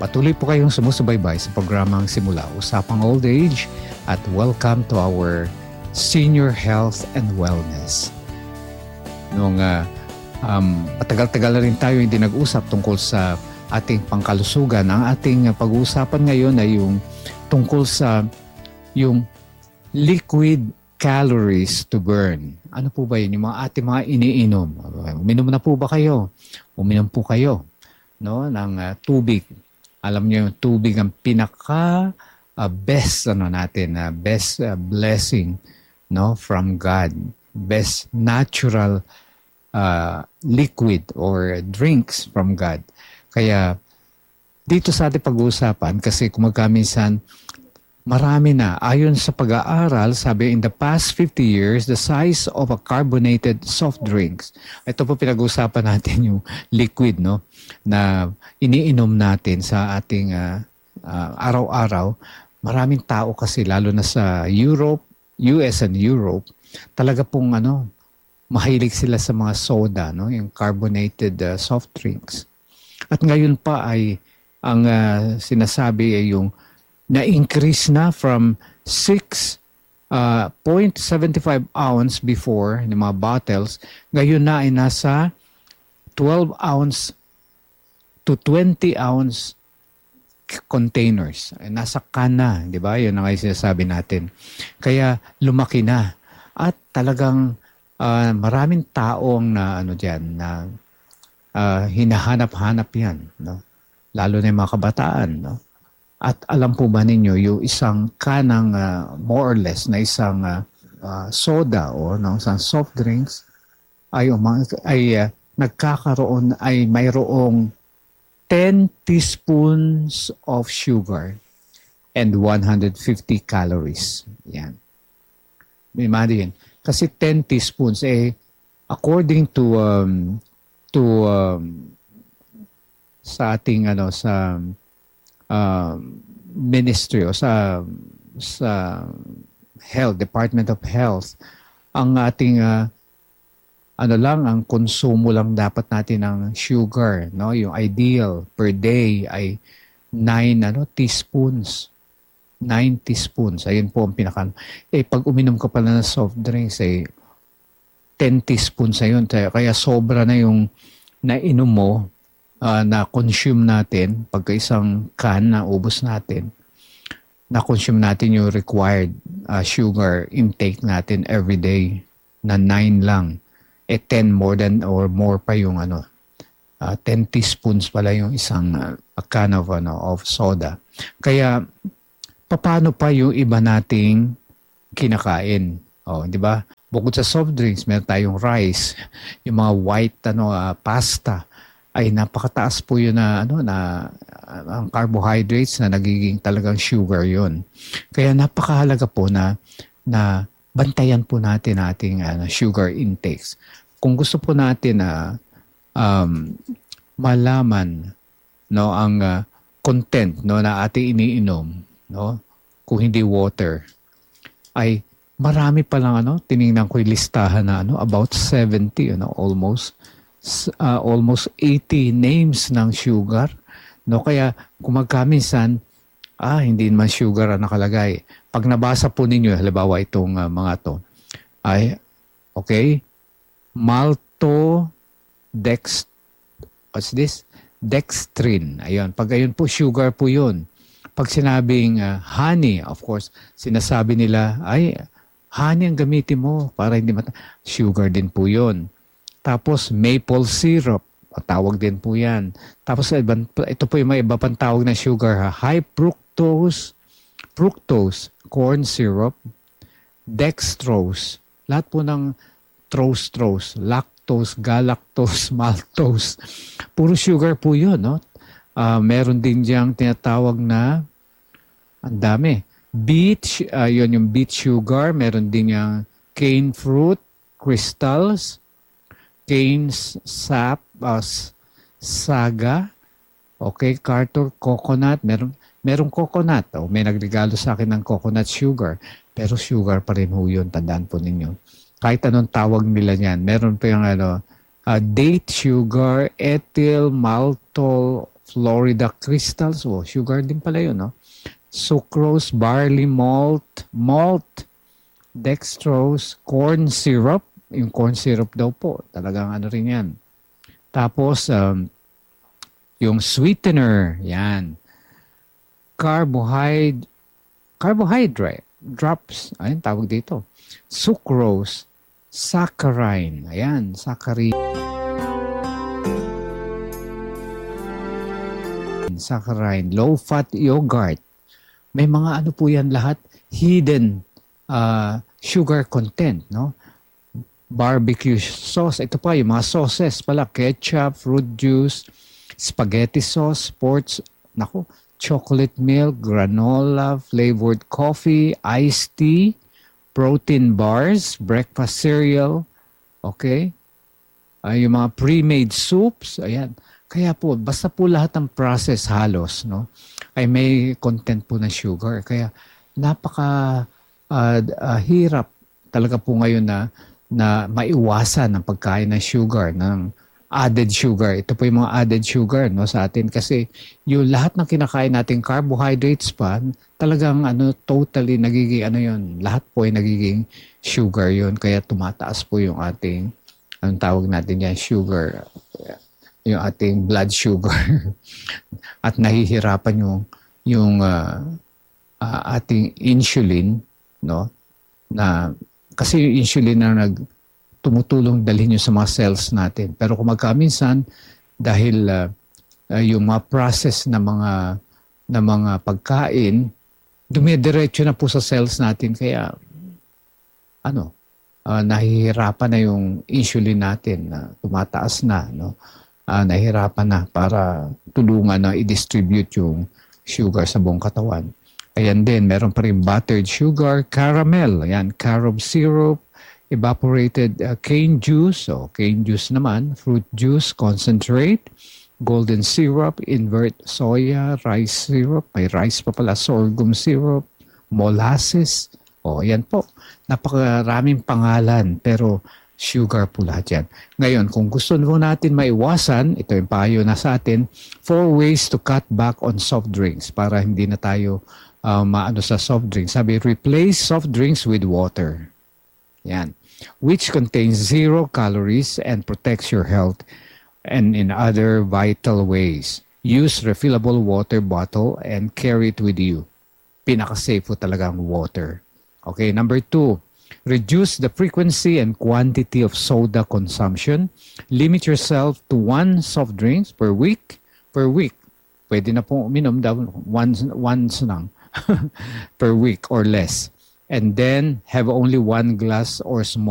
Patuloy po kayong sumusubaybay sa programang Simula Usapang Old Age at welcome to our Senior Health and Wellness. Matagal-tagal na rin tayo hindi nag-usap tungkol sa ating pangkalusugan. Ang ating pag-uusapan ngayon ay yung tungkol sa yung liquid calories to burn. Ano po ba yun? Yung ating mga iniinom. Uminom na po ba kayo? Uminom po kayo ng tubig. Alam niyo yung tubig ang pinaka best best blessing from God. Best natural liquid or drinks from God. Kaya dito sa ating pag-uusapan, kasi kung magkaminsan, marami na. Ayon sa pag-aaral, sabi in the past 50 years, the size of a carbonated soft drinks. Ito po pinag-uusapan natin yung liquid na iniinom natin sa ating araw-araw. Maraming tao kasi, lalo na sa Europe, US and Europe, talaga pong mahilig sila sa mga soda, yung carbonated soft drinks. At ngayon pa ay ang sinasabi ay yung na-increase na from 6.75 ounce before ng mga bottles, ngayon na ay nasa 12 ounce to 20 ounce containers. Nasa can na, di ba? Yun ang ay sinasabi natin. Kaya lumaki na. At talagang maraming taong na hinahanap-hanap yan. Lalo na yung mga kabataan. At alam po ba ninyo, yung isang kanang more or less na isang soda o isang soft drinks ay nagkakaroon ay mayroong 10 teaspoons of sugar and 150 calories. Yan. Imagine, kasi 10 teaspoons according to sa ating ministry o sa health, Department of Health, ang ating ang konsumo lang dapat natin ng sugar, yung ideal per day ay 9 teaspoons. 9 teaspoons. Ayun po ang pinaka. Pag uminom ka pala ng soft drinks, 10 teaspoons ayun. Kaya sobra na yung nainom mo, na-consume natin, pagka isang can na ubos natin, na-consume natin yung required sugar intake natin every day na 9 lang. 10 more than or more pa yung 10 teaspoons pala yung isang can of soda. Kaya, paano pa yung iba nating kinakain? Di ba? Bukod sa soft drinks, meron tayong rice, yung mga white pasta, ay napakataas po yun ang carbohydrates na nagiging talagang sugar yun. Kaya napakahalaga po na bantayan po natin ating sugar intakes. Kung gusto po natin na malaman ang content na ating iniinom, kung hindi water, ay marami pa lang tiningnan ko yung listahan na about 70, almost 80 names ng sugar. Kaya kung magkaminsan, hindi naman sugar ang nakalagay. Pag nabasa po ninyo, halimbawa itong mga to, ay, okay, what's this? Dextrin. Ayun. Pag ayun po, sugar po yun. Pag sinabing honey, of course, sinasabi nila, ay, honey ang gamitin mo para hindi sugar din po yun. Tapos, maple syrup. Tawag din po yan. Tapos, ito po yung may iba pang tawag na sugar. High fructose, corn syrup, dextrose. Lahat po ng trose, lactose, galactose, maltose. Puro sugar po yun. Meron din diyang tinatawag na, ang dami. Beet, yun yung beet sugar. Meron din yung cane fruit, crystals, cane sap, saga, okay, Carter, coconut, merong coconut. May nagregalo sa akin ng coconut sugar, pero sugar pa rin ho yun, tandaan po ninyo. Kahit anong tawag nila niyan, meron pa yung date sugar, ethyl, maltol, Florida crystals, sugar din pala yun, no? Sucrose, barley malt, dextrose, corn syrup, yung corn syrup daw po, talagang ano rin yan. Tapos, yung sweetener, yan. Carbohydrate, drops, ayun, tawag dito. Sucrose, saccharine, ayan, saccharine, low-fat yogurt. May mga ano po yan lahat, hidden sugar content, no? Barbecue sauce, ito pa yung mga sauces pala, ketchup, fruit juice, spaghetti sauce, chocolate milk, granola, flavored coffee, iced tea, protein bars, breakfast cereal, okay? Yung mga pre-made soups, ayan. Kaya po, basta po lahat ng process halos, no, ay may content po ng sugar. Kaya napaka hirap talaga po ngayon na maiwasan ang pagkain ng sugar, ng added sugar. Ito po yung mga added sugar, no, sa atin kasi yung lahat ng kinakain nating carbohydrates pa, talagang totally nagiging yun, lahat po ay nagiging sugar yun. Kaya tumataas po yung ating, anong tawag natin yan, sugar, yung ating blood sugar. At nahihirapan yung ating insulin, no, na kasi yung insulin na tumutulong dalhin yun sa mga cells natin. Pero kung minsan, dahil yung mga process na mga pagkain, dumidiretso na po sa cells natin. Kaya, nahihirapan na yung insulin natin na tumataas na, no? Nahihirapan na para tulungan na i-distribute yung sugar sa buong katawan. Ayan din, meron pa rin buttered sugar, caramel, ayan, carob syrup, evaporated cane juice, cane juice naman, fruit juice, concentrate, golden syrup, invert soya, rice syrup, may rice pa pala, sorghum syrup, molasses, yan po. Napakaraming pangalan, pero sugar po lahat yan. Ngayon, kung gusto natin maiwasan, ito yung payo na sa atin, 4 ways to cut back on soft drinks para hindi na tayo maano sa soft drinks. Sabi, replace soft drinks with water. Yan. Which contains 0 calories and protects your health and in other vital ways. Use refillable water bottle and carry it with you. Pinaka-safe po talaga ang water. Okay, number 2, reduce the frequency and quantity of soda consumption. Limit yourself to 1 soft drinks per week. Pwede na pong uminom daw once lang per week or less. And then have only 1 glass or small